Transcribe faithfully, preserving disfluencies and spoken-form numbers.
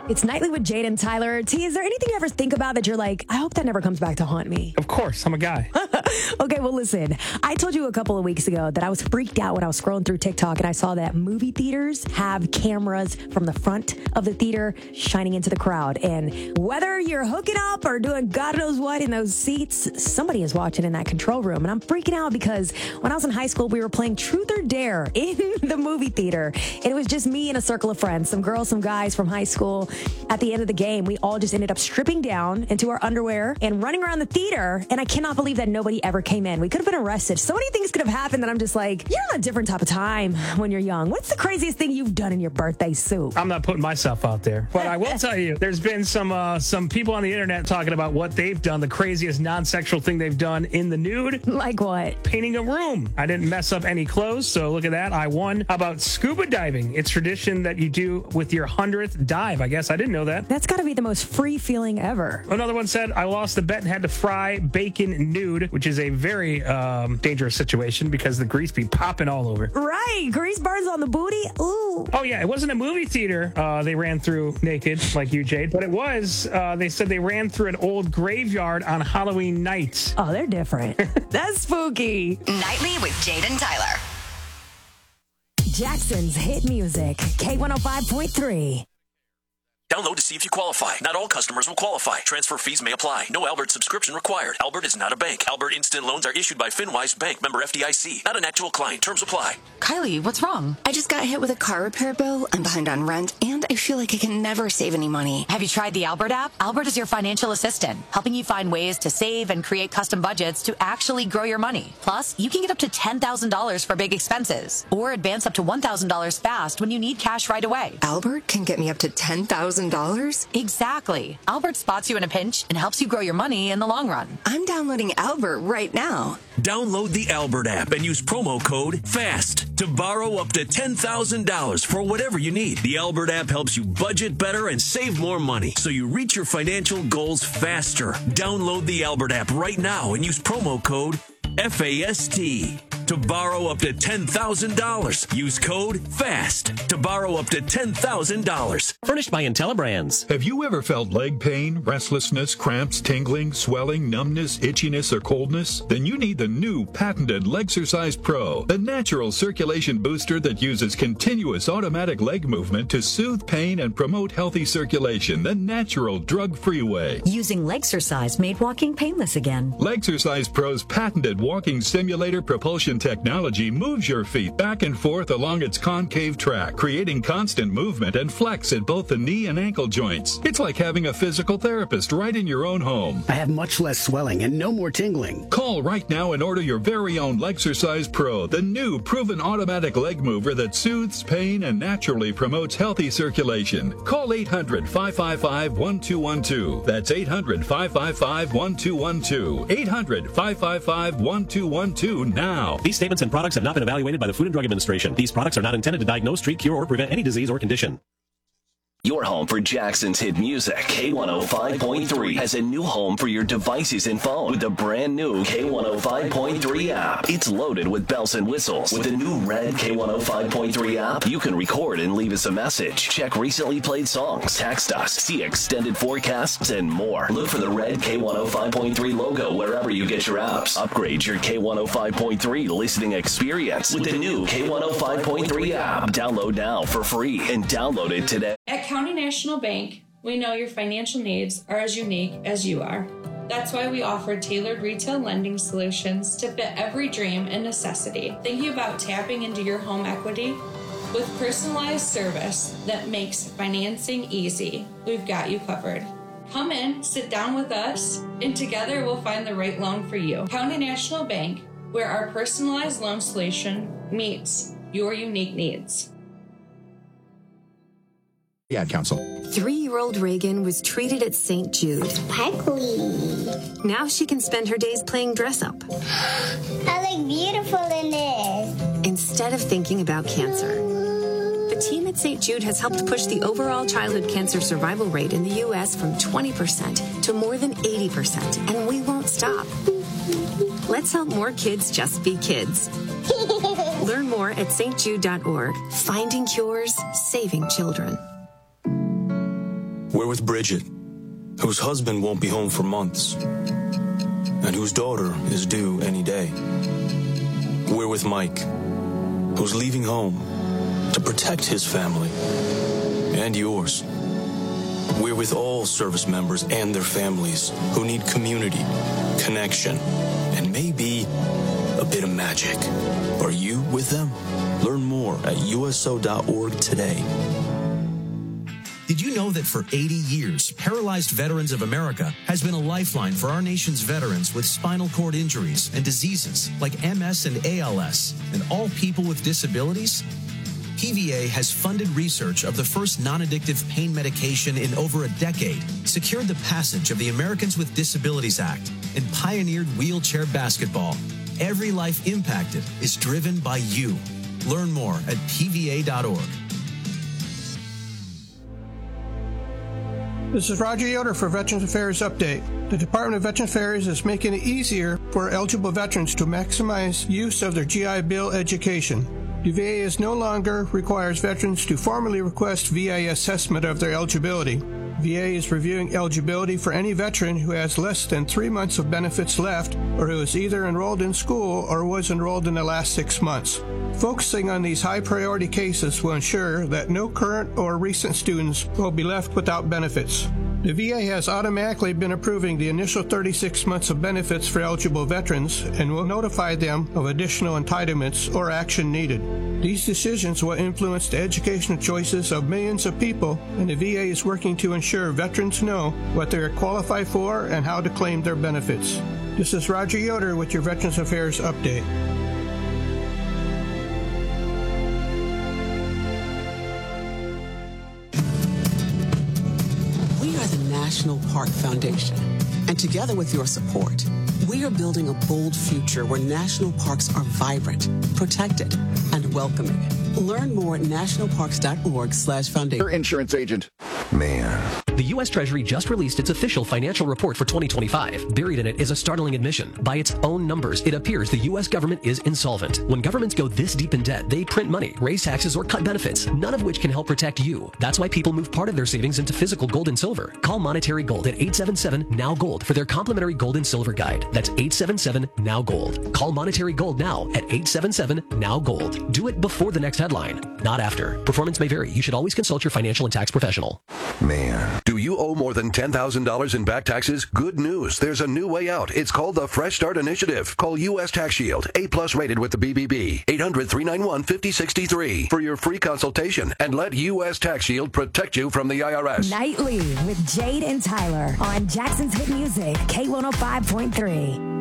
It's Nightly with Jade and Tyler. T, is there anything you ever think about that you're like, I hope that never comes back to haunt me? Of course, I'm a guy. Okay, well, listen. I told you a couple of weeks ago that I was freaked out when I was scrolling through TikTok and I saw that movie theaters have cameras from the front of the theater shining into the crowd. And whether you're hooking up or doing God knows what in those seats, somebody is watching in that control room. And I'm freaking out because when I was in high school, we were playing Truth or Dare in the movie theater. And it was just me and a circle of friends, some girls, some guys from high school. At the end of the game, we all just ended up stripping down into our underwear and running around the theater. And I cannot believe that nobody ever came in. We could have been arrested. So many things could have happened that I'm just like, you're on a different type of time when you're young. What's the craziest thing you've done in your birthday suit? I'm not putting myself out there, but I will tell you, there's been some uh, some people on the internet talking about what they've done, the craziest non-sexual thing they've done in the nude. Like what? Painting a room. I didn't mess up any clothes, so look at that. I won. How about scuba diving? It's tradition that you do with your hundredth dive. I guess I didn't know that. That's got to be the most free feeling ever. Another one said, I lost the bet and had to fry bacon nude, which is a very um, dangerous situation because the grease be popping all over. Right. Grease burns on the booty. Ooh. Oh, yeah. It wasn't a movie theater uh, they ran through naked like you, Jade, but it was, uh, they said they ran through an old graveyard on Halloween night. Oh, they're different. That's spooky. Nightly with Jade and Tyler. Jackson's hit music, K one oh five point three. Download to see if you qualify. Not all customers will qualify. Transfer fees may apply. No Albert subscription required. Albert is not a bank. Albert Instant Loans are issued by FinWise Bank, member F D I C. Not an actual client. Terms apply. Kylie, what's wrong? I just got hit with a car repair bill. I'm behind on rent, and I feel like I can never save any money. Have you tried the Albert app? Albert is your financial assistant, helping you find ways to save and create custom budgets to actually grow your money. Plus, you can get up to ten thousand dollars for big expenses, or advance up to one thousand dollars fast when you need cash right away. Albert can get me up to ten thousand dollars? Exactly. Albert spots you in a pinch and helps you grow your money in the long run. I'm downloading Albert right now. Download the Albert app and use promo code FAST to borrow up to ten thousand dollars for whatever you need. The Albert app helps you budget better and save more money so you reach your financial goals faster. Download the Albert app right now and use promo code FAST to borrow up to ten thousand dollars. Use code FAST to borrow up to ten thousand dollars. Furnished by IntelliBrands. Have you ever felt leg pain, restlessness, cramps, tingling, swelling, numbness, itchiness, or coldness? Then you need the new patented Legsercise Pro, the natural circulation booster that uses continuous automatic leg movement to soothe pain and promote healthy circulation the natural drug-free way. Using Legsercise made walking painless again. Legsercise Pro's patented walking simulator propulsion technology moves your feet back and forth along its concave track, creating constant movement and flex at both the knee and ankle joints. It's like having a physical therapist right in your own home. I have much less swelling and no more tingling. Call right now and order your very own Legsercise Pro, the new proven automatic leg mover that soothes pain and naturally promotes healthy circulation. Call eight hundred, five five five, one two one two. That's eight hundred, five five five, one two one two. eight hundred, five five five, one two one two now. These statements and products have not been evaluated by the Food and Drug Administration. These products are not intended to diagnose, treat, cure, or prevent any disease or condition. Your home for Jackson's hit music, K one oh five point three, has a new home for your devices and phone with the brand new K one oh five point three app. It's loaded with bells and whistles. With the new red K one oh five point three app, you can record and leave us a message, check recently played songs, text us, see extended forecasts, and more. Look for the red K one oh five point three logo wherever you get your apps. Upgrade your K one oh five point three listening experience with the new K one oh five point three app. Download now for free and download it today. At County National Bank, we know your financial needs are as unique as you are. That's why we offer tailored retail lending solutions to fit every dream and necessity. Thinking about tapping into your home equity? With personalized service that makes financing easy, we've got you covered. Come in, sit down with us, and together we'll find the right loan for you. County National Bank, where our personalized loan solution meets your unique needs. Ad Council. Three-year-old Reagan was treated at Saint Jude. Sparkly. Now she can spend her days playing dress-up. I look beautiful in this. Instead of thinking about cancer. The team at Saint Jude has helped push the overall childhood cancer survival rate in the U S from twenty percent to more than eighty percent, and we won't stop. Let's help more kids just be kids. Learn more at st jude dot org. Finding cures, saving children. We're with Bridget, whose husband won't be home for months, and whose daughter is due any day. We're with Mike, who's leaving home to protect his family and yours. We're with all service members and their families who need community, connection, and maybe a bit of magic. Are you with them? Learn more at U S O dot org today. Did you know that for eighty years, Paralyzed Veterans of America has been a lifeline for our nation's veterans with spinal cord injuries and diseases like M S and A L S, and all people with disabilities? P V A has funded research of the first non-addictive pain medication in over a decade, secured the passage of the Americans with Disabilities Act, and pioneered wheelchair basketball. Every life impacted is driven by you. Learn more at P V A dot org. This is Roger Yoder for Veterans Affairs Update. The Department of Veterans Affairs is making it easier for eligible veterans to maximize use of their G I Bill education. The V A is no longer requires veterans to formally request V A assessment of their eligibility. V A is reviewing eligibility for any veteran who has less than three months of benefits left or who is either enrolled in school or was enrolled in the last six months. Focusing on these high-priority cases will ensure that no current or recent students will be left without benefits. The V A has automatically been approving the initial thirty-six months of benefits for eligible veterans and will notify them of additional entitlements or action needed. These decisions will influence the educational choices of millions of people, and the V A is working to ensure veterans know what they are qualified for and how to claim their benefits. This is Roger Yoder with your Veterans Affairs Update. National Park Foundation. And together with your support, we are building a bold future where national parks are vibrant, protected, and welcoming. Learn more at national parks dot org slash foundation. Your insurance agent. Man. The U S Treasury just released its official financial report for twenty twenty-five. Buried in it is a startling admission. By its own numbers, it appears the U S government is insolvent. When governments go this deep in debt, they print money, raise taxes, or cut benefits, none of which can help protect you. That's why people move part of their savings into physical gold and silver. Call Monetary Gold at eight seven seven, N O W Gold for their complimentary gold and silver guide. That's eight seven seven, N O W Gold. Call Monetary Gold now at eight seven seven, N O W Gold. Do it before the next headline, not after. Performance may vary. You should always consult your financial and tax professional. Man. Do you owe more than ten thousand dollars in back taxes? Good news. There's a new way out. It's called the Fresh Start Initiative. Call U S Tax Shield, A plus rated with the B B B. eight hundred, three nine one, five oh six three for your free consultation and let U S Tax Shield protect you from the I R S. Nightly with Jade and Tyler on Jackson's Hit Music, K one oh five point three.